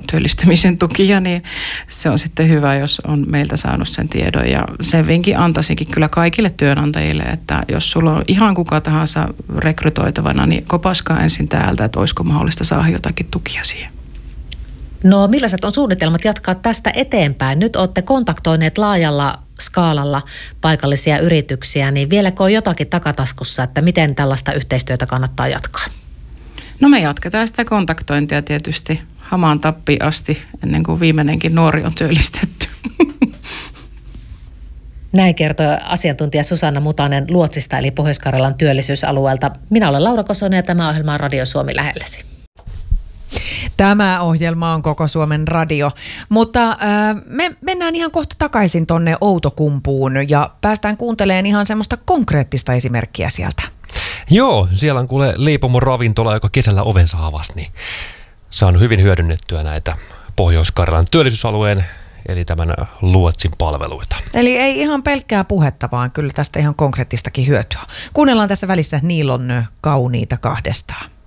työllistämisen tukia, niin se on sitten hyvä, jos on meiltä saanut sen tiedon. Ja sen vinkin antaisinkin kyllä kaikille työnantajille, että jos sulla on ihan kuka tahansa rekrytoitavana, niin kopaskaa ensin täältä, että olisiko mahdollista saada jotakin tukia siihen. No millaiset on suunnitelmat jatkaa tästä eteenpäin? Nyt olette kontaktoineet laajalla skaalalla paikallisia yrityksiä, niin vieläkö on jotakin takataskussa, että miten tällaista yhteistyötä kannattaa jatkaa? No me jatketaan sitä kontaktointia tietysti hamaan tappiin asti, ennen kuin viimeinenkin nuori on työllistetty. Näin kertoi asiantuntija Susanna Mutanen Luotsista eli Pohjois-Karjalan työllisyysalueelta. Minä olen Laura Kosonen ja tämä ohjelma on Radio Suomi lähelläsi. Tämä ohjelma on Koko Suomen radio, mutta me mennään ihan kohta takaisin tonne Outokumpuun ja päästään kuuntelemaan ihan semmoista konkreettista esimerkkiä sieltä. Joo, siellä on kuule leipomon ravintola, joka kesällä ovensa avasi, niin se on hyvin hyödynnettyä näitä Pohjois-Karjalan työllisyysalueen eli tämän Luotsin palveluita. Eli ei ihan pelkkää puhetta, vaan kyllä tästä ihan konkreettistakin hyötyä. Kuunnellaan tässä välissä Niilon Kauniita kahdestaan.